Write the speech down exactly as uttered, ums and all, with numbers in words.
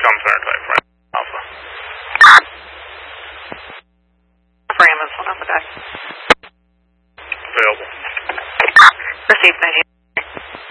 Com Center type, right? Alpha. For Amazon on the back. Available. Received ninety.